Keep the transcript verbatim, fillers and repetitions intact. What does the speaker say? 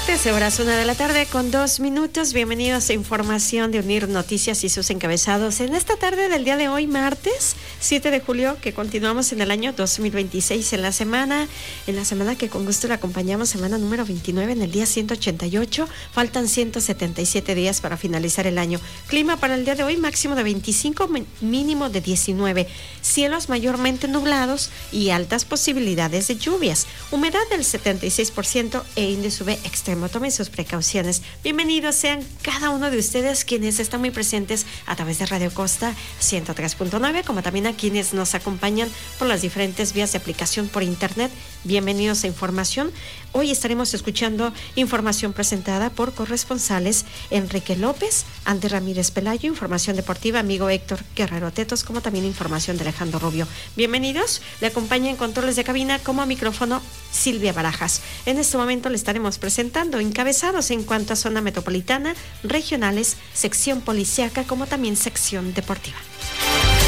trece horas, una de la tarde con dos minutos. Bienvenidos a Información de Unir Noticias y sus encabezados en esta tarde del día de hoy, martes siete de julio, que continuamos en el año dos mil veintiséis, en la semana, en la semana que con gusto le acompañamos, semana número veintinueve, en el día ciento ochenta y ocho. Faltan ciento setenta y siete días para finalizar el año. Clima para el día de hoy, máximo de veinticinco, mínimo de diecinueve. Cielos mayormente nublados y altas posibilidades de lluvias. Humedad del setenta y seis por ciento e índice U V extremo. Tomen sus precauciones. Bienvenidos sean cada uno de ustedes quienes están muy presentes a través de Radio Costa ciento tres punto nueve, como también a quienes nos acompañan por las diferentes vías de aplicación por internet. Bienvenidos a Información. Hoy estaremos escuchando información presentada por corresponsales Enrique López, Andy Ramírez Pelayo, información deportiva, amigo Héctor Guerrero Tetos, como también información de Alejandro Rubio. Bienvenidos. Le acompaña en controles de cabina como micrófono Silvia Barajas. En este momento le estaremos presentando encabezados en cuanto a zona metropolitana, regionales, sección policíaca, como también sección deportiva.